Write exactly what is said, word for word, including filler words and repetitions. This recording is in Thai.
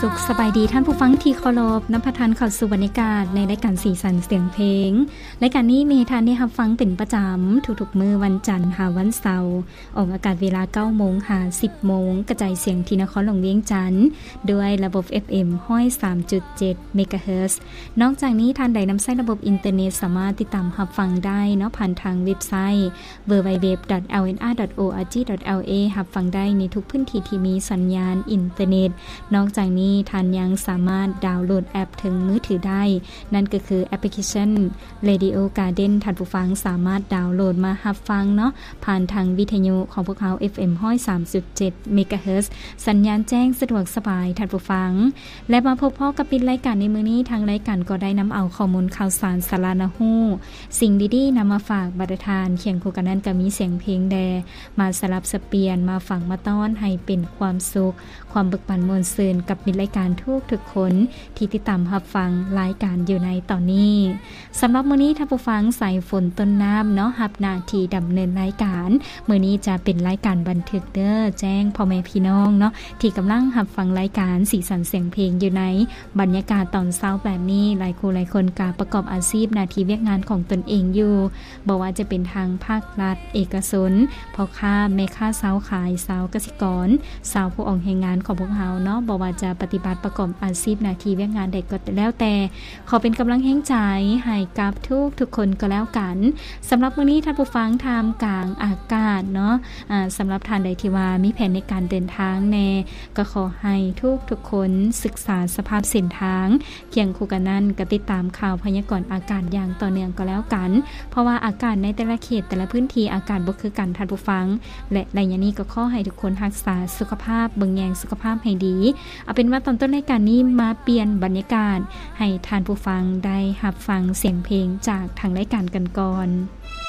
สุขสบายดีท่านผู้ฟังที่เคารพนำพทานเข้าสู่บรรยากาศในรายการสีสันเสียงเพลงรายการนี้มีท่านได้รับฟังเป็นประจำทุกๆมื้อวันจันทร์หาวันเสาร์ออกอากาศเวลา เก้าโมง หา สิบโมงกระจายเสียงที่นครหลวงเวียงจันทร์ด้วยระบบ เอฟ เอ็ม หนึ่งร้อยสามจุดเจ็ด เมกะเฮิรตซ์ นอกจากนี้ท่านใดนำใช้ระบบอินเทอร์เน็ตสามารถติดตามรับฟังได้เนาะผ่านทางเว็บไซต์ ดับเบิลยู ดับเบิลยู ดับเบิลยู ดอท แอล เอ็น อาร์ ดอท โอ อาร์ จี ดอท แอล เอ รับฟังได้ในทุกพื้นที่ที่มีสัญญาณอินเทอร์เน็ตนอกจากนี้ท่านยังสามารถดาวน์โหลดแอปถึงมือถือได้นั่นก็คือแอปพลิเคชัน Radio Garden ท่านผู้ฟังสามารถดาวน์โหลดมารับฟังเนาะผ่านทางวิทยุของพวกเขา เอฟ เอ็ม หนึ่งร้อยสามจุดเจ็ด เมกะเฮิรตซ์ สัญญาณแจ้งสะดวกสบายท่านผู้ฟังและมาพบพ่อกับปิดรายการในมื้อนี้ทางรายการก็ได้นำเอาข้อมูลข่าวสารสาระนะฮู้สิ่งดีๆนำมาฝากบัดทานเคียงคู่กันนั้นก็มีเสียงเพลงแดมาสลับสเปียนมาฟังมาต้อนให้เป็นความสุขความเบิกบานมวลซื่นกับมิตรรายการทุกทุกคนที่ติดตามรับฟังรายการอยู่ในตอนนี้สำหรับมื้อนี้ท่านผู้ฟังสายฝนต้นน้ำเนาะรับหน้าที่ดำเนินรายการมื้อนี้จะเป็นรายการบันทึกเด้อแจ้งพ่อแม่พี่น้องเนาะที่กำลังรับฟังรายการสีสันเสียงเพลงอยู่ในบรรยากาศตอนเช้าแบบนี้หลายคู่หลายคนก็ประกอบอาชีพหน้าที่เวียกงานของตนเองอยู่บ่ว่าจะเป็นทางภาครัฐเอกชนพ่อค้าแม่ค้าสาวขายสาวเกษตรกรสาวผู้ออกแรงงานของพวกเฮาเนาะบ่ว่าจะปฏิบัติประกอบอาชีพหน้าที่เวียกงานใดก็แล้วแต่ขอเป็นกำลังแห่งใจให้กับทุกทุกคนก็แล้วกันสำหรับมื้อนี้ท่านผู้ฟังทามกลางอากาศเนาะอ่าสำหรับท่านใดที่ว่ามีแผนในการเดินทางแน่ก็ขอให้ทุกทุกคนศึกษาสภาพเส้นทางเคียงคู่กันนั้นก็ติดตามข่าวพยากรณ์อากาศอย่างต่อเนื่องก็แล้วกันเพราะว่าอากาศในแต่ละเขตแต่ละพื้นที่อากาศบ่คือกันท่านผู้ฟังและในอย่างนี้ก็ขอให้ทุกคนรักษาสุขภาพเบิ่งแยงสุขภาพให้ดีเอาเป็นว่าตอนต้นรายการนี้มาเปลี่ยนบรรยากาศให้ท่านผู้ฟังได้รับฟังเสียงเพลงจากทางรายการกันก่อน